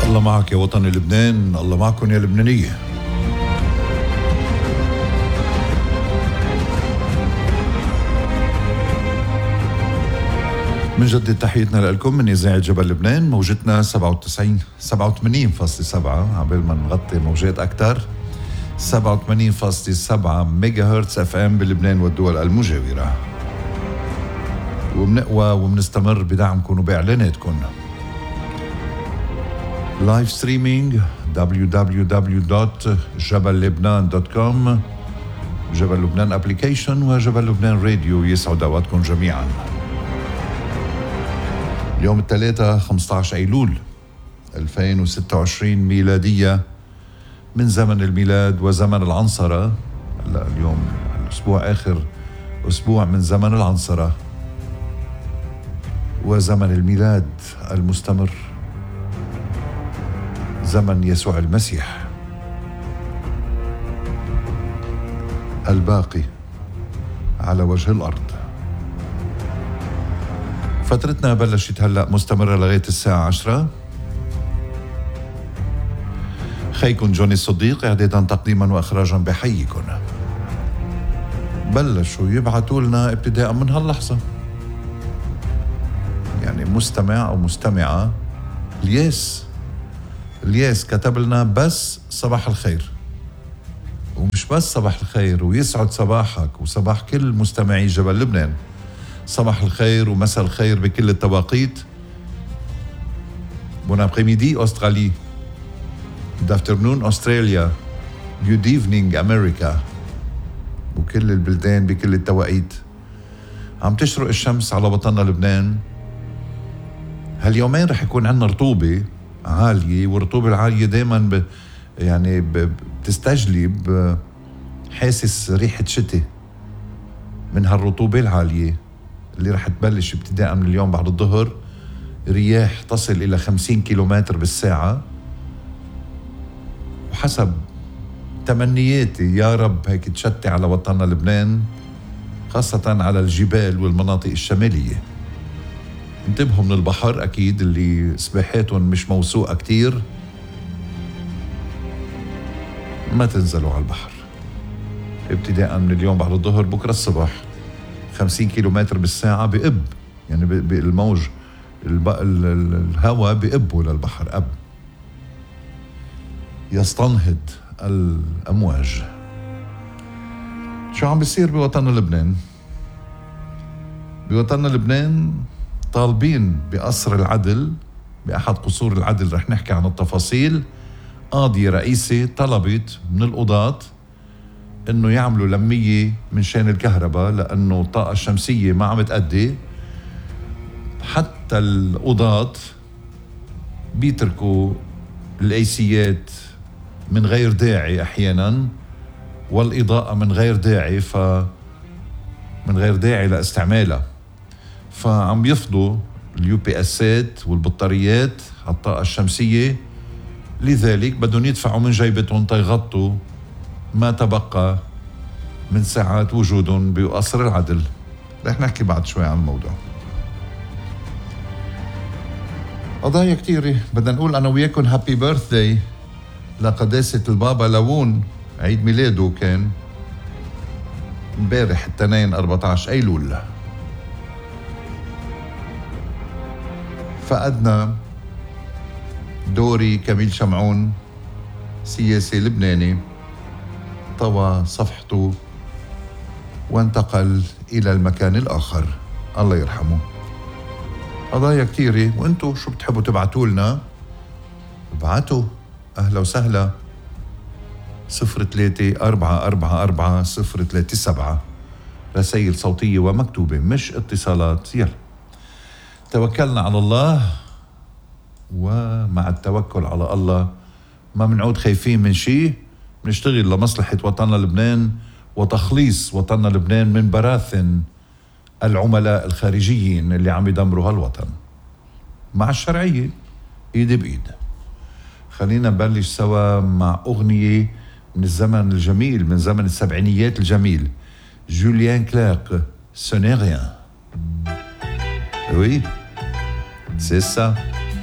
الله معك يا وطن لبنان، الله معكم يا لبنانية. من جدد تحياتنا لكم من إذاعة جبل لبنان. موجتنا 87.7 عبال ما نغطي موجات أكتر. 87.7 ميجا هرتز اف ام بلبنان والدول المجاورة، ومنقوى ومنستمر بدعمكم وبإعلاناتكم. لايف ستريمينج www.jaballebnan.com، جبل لبنان ابليكيشن وجبل لبنان راديو. يسعد اوقاتكم جميعا. اليوم الثلاثاء 15 ايلول 2026 ميلادية، من زمن الميلاد وزمن العنصرة. هلا اليوم الاسبوع اخر اسبوع من زمن العنصرة وزمن الميلاد المستمر، زمن يسوع المسيح الباقي على وجه الأرض. فترتنا بلشت هلأ مستمرة لغاية الساعة 10. خيكم جوني الصديق إعدادا تقديما وإخراجا بحييكم. بلشوا يبعثوا لنا ابتداء من هاللحظة، يعني مستمع أو مستمعة. الياس كتب لنا بس صباح الخير، ومش بس صباح الخير، ويسعد صباحك وصباح كل مستمعي جبل لبنان. صباح الخير ومساء الخير بكل التواقيت. بون ابريميدي أسترالي، good afternoon أستراليا، good evening أمريكا، وكل البلدان بكل التواقيت. عم تشرق الشمس على وطننا لبنان. هاليومين رح يكون عندنا رطوبة عالية، والرطوبة العالية دايما بتستجلب حاسس ريحة شتاء من هالرطوبة العالية اللي رح تبلش ابتداء من اليوم بعد الظهر. رياح تصل إلى 50 كيلومتر بالساعة، وحسب تمنياتي يا رب هيك تشتي على وطننا لبنان، خاصة على الجبال والمناطق الشمالية. انتبهوا من البحر أكيد اللي سباحاتهم مش موثوقة كتير، ما تنزلوا على البحر ابتداء من اليوم بعد الظهر. بكرة الصبح 50 كيلومتر بالساعة بقب، يعني بالموج الهواء بقبوا للبحر، أب يستنهض الأمواج. شو عم بيصير بوطننا لبنان؟ بوطننا لبنان طالبين بقصر العدل، بأحد قصور العدل. رح نحكي عن التفاصيل. قاضية رئيسة طلبت من القضاة انه يعملوا لمية من شان الكهرباء، لانه الطاقة الشمسية ما عم تأدي. حتى القضاة بيتركوا الايسيات من غير داعي احيانا، والاضاءة من غير داعي، من غير داعي لاستعمالها. فعم يفضوا اليو بي اسات والبطاريات على الطاقة الشمسية، لذلك بدهم يدفعوا من جيبتهم تيغطوا ما تبقى من ساعات وجودهم بقصر العدل. رح نحكي بعد شوي عن الموضوع. قضايا كتيرة بدنا نقول أنا وياكم هابي بيرثداي لقداسة البابا لاون. عيد ميلاده كان امبارح الاثنين 14 أيلول. فقدنا دوري كميل شمعون، سياسي لبناني طوى صفحته وانتقل إلى المكان الآخر، الله يرحمه. قضايا كتيرة، وانتو شو بتحبوا تبعتوا لنا؟ ابعتوا، أهلا وسهلا. 03-444-037 رسائل صوتية ومكتوبة، مش اتصالات. يلا توكلنا على الله، ومع التوكل على الله ما منعود خايفين من شيء. نشتغل لمصلحة وطننا لبنان وتخليص وطننا لبنان من براثن العملاء الخارجيين اللي عم يدمروا هالوطن. مع الشرعية ايد بايد. خلينا نبلش سوا مع أغنية من الزمن الجميل، من زمن السبعينيات الجميل. جوليان كلارك، Ce n'est rien. Oui, c'est ça.